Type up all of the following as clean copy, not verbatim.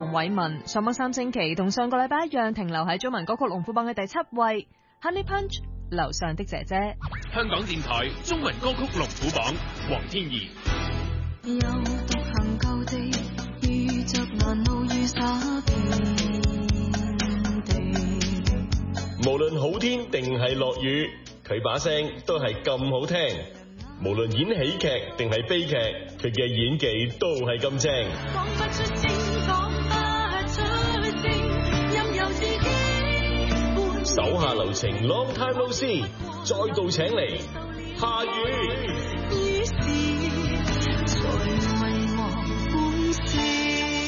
黃偉文上榜3星期，同上個禮拜一樣停留喺中文歌曲龍虎榜嘅第7位。Honey Punch 樓上的姐姐。 香港電台中文歌曲龍虎榜，黃天怡。 又獨行舊地，遇着難路遇灑遍地。 無論好天定係落雨，佢把聲都係咁好聽。無論演喜劇定係悲劇，佢嘅演技都係咁正。 講不出聲，講不出聲，任由自己。 手下留情 ，Long time no see，再度請嚟夏雨。 於是才為我歡笑。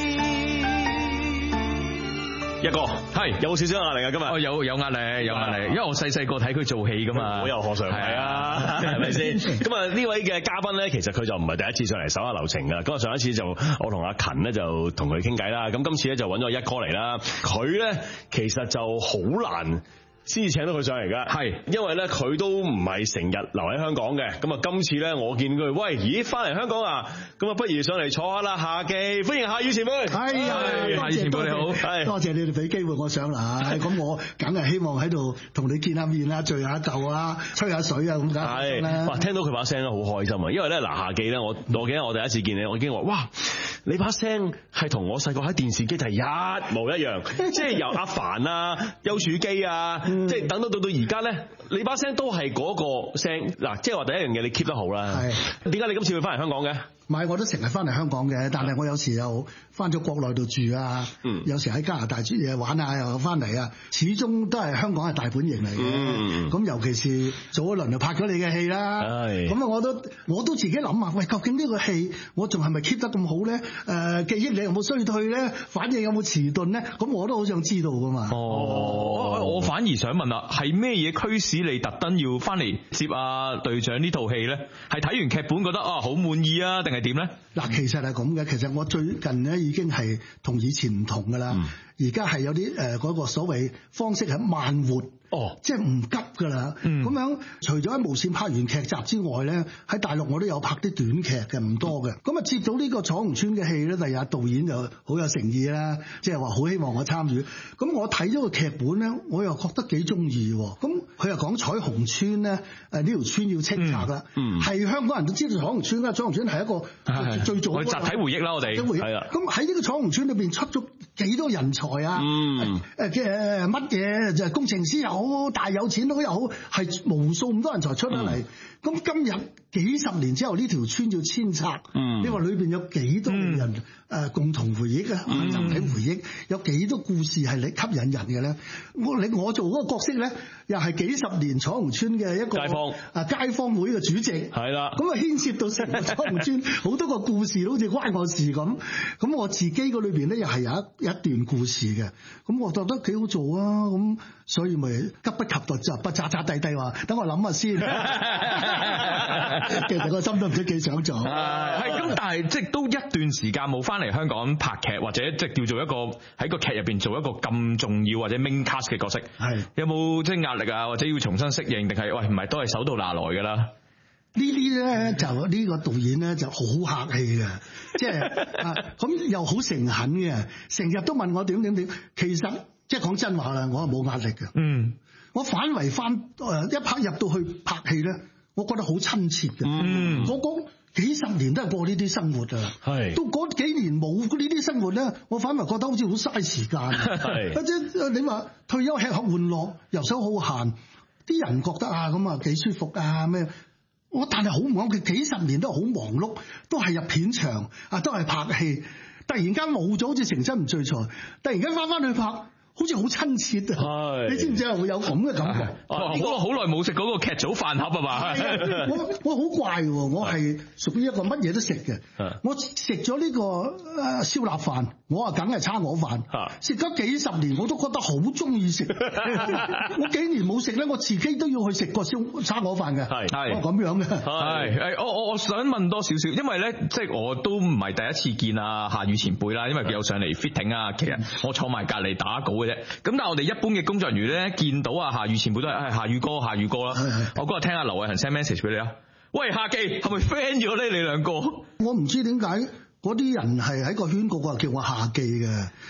一個係有少少壓力啊，今日有壓力，因為我細個睇佢做戲噶嘛， 我又何嘗係啊，係咪先？咁啊呢位嘅嘉賓咧，其實佢就唔係第一次上嚟手下留情噶。咁啊上一次就我同阿勤咧就同佢傾偈啦，咁今次咧就揾咗一哥嚟啦。佢咧其實就好難先至請到佢上嚟噶，係因為咧佢都唔係成日留喺香港嘅。咁啊今次咧我見佢，喂，咦翻嚟香港啊，咁啊不如上嚟坐下啦。夏記，歡迎夏雨前輩。 係夏雨前輩你好， 多謝你哋俾機會我上嚟。咁我梗係希望喺度同你見下面啦，聚下舊啊，吹下水啊咁解啦。 哇，聽到佢把聲咧好開心啊，因為咧嗱夏記咧我記得我第一次見你，我已經話哇，你把聲係同我細個喺電視機就係一模一樣，即係由阿凡啊、丘處機啊，即係等到而家咧，你把聲都係嗰個聲嗱，即係話第一樣嘢你 keep 得好啦。係點解你今次會翻嚟香港嘅？ 唔係，我都成日翻嚟香港嘅，但係我有時又翻咗國內度住啊，有時喺加拿大住嘢玩下又翻嚟啊，始終都係香港係大本營嚟嘅。咁尤其是早一輪就拍咗你嘅戲啦，咁啊我都自己諗下，喂，究竟呢個戲我仲係咪 keep 得咁好咧？記憶力有冇衰退咧？反應有冇遲鈍咧？咁我都好想知道噶嘛。 我反而想問啦，係咩嘢驅使你特登要翻嚟接阿隊長呢套戲咧？係睇完劇本覺得好滿意啊，定係點咧？ 嗱，其實係咁嘅。其實我最近咧已經係同以前唔同噶啦。而家係有啲嗰個所謂方式係慢活。即係唔急㗎啦。咁樣除咗喺無線拍完劇集之外咧，喺大陸我都有拍啲短劇嘅，唔多嘅。咁啊接到呢個彩虹村嘅戲咧，第日導演就好有誠意啦，即係話好希望我參與。咁我睇咗個劇本咧，我又覺得幾中意。咁佢又講彩虹村咧，呢條村要清拆啦。係香港人都知道彩虹村啦，彩虹村係一個最早嘅集體回憶啦，我哋係啦。 咁喺呢個彩虹村裏邊出咗幾多人才啊？嘅乜嘢就係工程師又好，大有錢佬又好，係無數咁多人才出得嚟。咁今日幾十年之後，呢條村要遷拆，你話裏邊有幾多人共同回憶啊？集體回憶有幾多故事係你吸引人嘅咧？我做嗰個角色咧，又係幾十年彩虹村嘅一個街坊會嘅主席，係啦。咁啊牽涉到成個彩虹村好多個故事，好似關我事咁。咁我自己個裏邊咧，又係有一段故事嘅。咁我覺得幾好做啊！咁所以咪急不及待就不渣渣地地話，等我諗下先。其實個心都唔知幾想做。 係咁，但係即係都一段時間冇翻嚟香港拍劇，或者即係叫做一個喺個劇入邊做一個咁重要或者 main cast 嘅角色。係有冇即係壓力啊？或者要重新適應，定係喂唔係都係手到拿來㗎啦？ 呢啲咧就呢個導演咧就好客氣嘅，即係咁又好誠懇嘅，成日都問我點。其實即係講真話啦，我係冇壓力嘅。我反為翻一拍入到去拍戲咧，我覺得好親切嘅。我講幾十年都係過呢啲生活啊，到嗰幾年冇呢啲生活咧，我反為覺得好似好嘥時間。或者你話退休吃喝玩樂，遊手好閒，啲人覺得咁啊幾舒服啊咩？但係好唔啱，佢幾十年都好忙碌，都係入片場都係拍戲，突然間冇咗，好似成身唔聚財，突然間翻去拍。好似好親切啊！你知唔知啊？會有咁嘅感覺。 我好耐冇食嗰個劇組飯盒啊嘛。 我好怪喎，我係屬於一個乜嘢都食嘅。我食咗呢個燒臘飯，我梗係叉鵝飯。食咗幾十年，我都覺得好中意食。我幾年冇食咧，我自己都要去食個叉鵝飯嘅。係咁樣嘅。 我想問多少少，因為咧，即係我都唔係第一次見夏雨前輩啦，因為佢有上嚟 fitting 啊。其實我坐埋隔離打稿嘅啫。咁但係我哋一般嘅工作人員咧，見到夏雨前輩都係夏雨哥啦。我嗰日聽阿劉偉恒 send message 俾你啊，喂，夏記係咪 friend 咗咧？你兩個？ 我唔知點解嗰啲人係喺個圈嗰個叫我夏記嘅，